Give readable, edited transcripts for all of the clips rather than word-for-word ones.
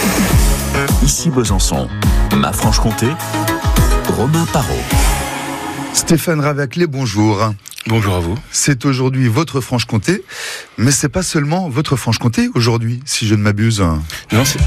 Ici Besançon, ma Franche-Comté, Romain Parot. Stéphane Ravaclet, bonjour. Bonjour à vous. C'est aujourd'hui votre Franche-Comté, mais c'est pas seulement votre Franche-Comté aujourd'hui, si je ne m'abuse. Non, c'est...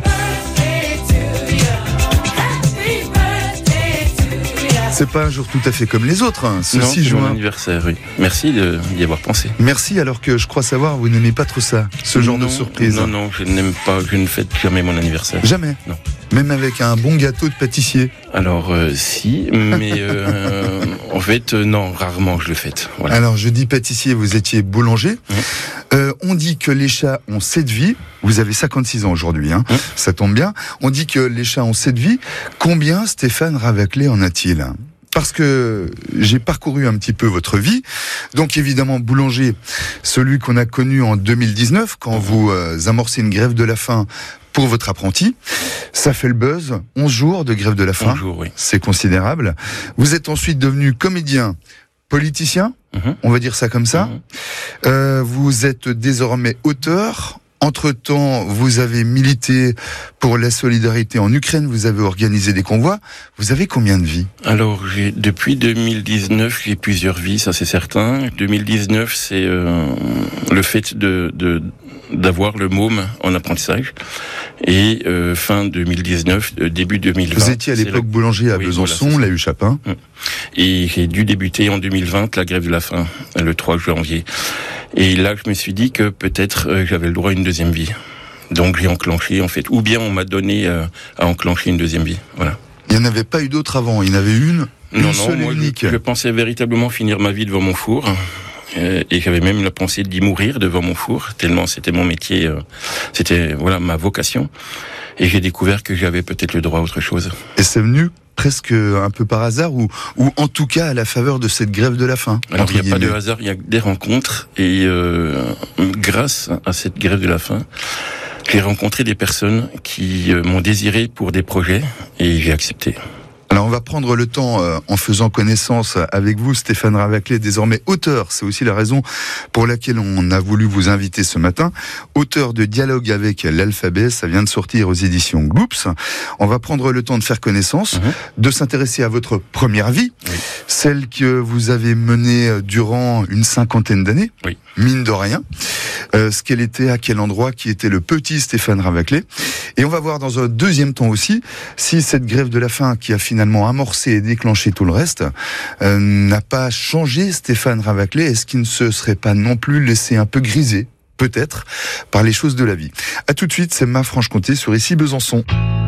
C'est pas un jour tout à fait comme les autres, ce non, 6 c'est mon juin. anniversaire, oui. Merci d'y avoir pensé. Merci, alors que je crois savoir, vous n'aimez pas trop ça, ce genre de surprise. Non, je n'aime pas, je ne fête jamais mon anniversaire. Jamais. Non. Même avec un bon gâteau de pâtissier. Alors, si, mais en fait, non, rarement je le fête. Voilà. Alors, je dis pâtissier, vous étiez boulanger. On dit que les chats ont 7 vies. Vous avez 56 ans aujourd'hui, hein. Ça tombe bien. On dit que les chats ont 7 vies. Combien Stéphane Ravaclet en a-t-il ? Parce que j'ai parcouru un petit peu votre vie. Donc évidemment, boulanger, celui qu'on a connu en 2019, quand vous amorcez une grève de la faim pour votre apprenti. Ça fait le buzz. 11 jours de grève de la faim. 11 jours, oui. C'est considérable. Vous êtes ensuite devenu comédien, politicien, on va dire ça comme ça. Vous êtes désormais auteur. Entre-temps, vous avez milité pour la solidarité en Ukraine, vous avez organisé des convois. Vous avez combien de vies ? Alors, depuis 2019, j'ai plusieurs vies, ça c'est certain. 2019, c'est le fait d'avoir le môme en apprentissage. Et fin 2019, début 2020. Vous étiez à l'époque boulanger à Besançon, voilà, la Huchapin. Et j'ai dû débuter en 2020 la grève de la faim, le 3 janvier. Et là, je me suis dit que peut-être j'avais le droit à une deuxième vie. Donc j'ai enclenché, en fait. Ou bien on m'a donné à enclencher une deuxième vie. Voilà. Il n'y en avait pas eu d'autres avant, il y en avait une seule et moi, unique. Je pensais véritablement finir ma vie devant mon four. Et j'avais même la pensée d'y mourir devant mon four, tellement c'était mon métier, c'était ma vocation. Et j'ai découvert que j'avais peut-être le droit à autre chose. Et c'est venu presque un peu par hasard, ou en tout cas à la faveur de cette grève de la faim. Alors il n'y a pas de hasard, il y a des rencontres, et grâce à cette grève de la faim, j'ai rencontré des personnes qui m'ont désiré pour des projets, et j'ai accepté. Alors on va prendre le temps en faisant connaissance avec vous, Stéphane Ravaclet, désormais auteur. C'est aussi la raison pour laquelle on a voulu vous inviter ce matin. Auteur de Dialogue avec l'alphabet, ça vient de sortir aux éditions Gloops. On va prendre le temps de faire connaissance, de s'intéresser à votre première vie, celle que vous avez menée durant une 50aine d'années, mine de rien. Ce qu'elle était, à quel endroit, qui était le petit Stéphane Ravaclet. Et on va voir dans un deuxième temps aussi si cette grève de la faim qui a finalement amorcé et déclenché tout le reste n'a pas changé Stéphane Ravaclet. Est-ce qu'il ne se serait pas non plus laissé un peu griser, peut-être, par les choses de la vie ? À tout de suite, c'est ma Franche-Comté sur Ici Besançon.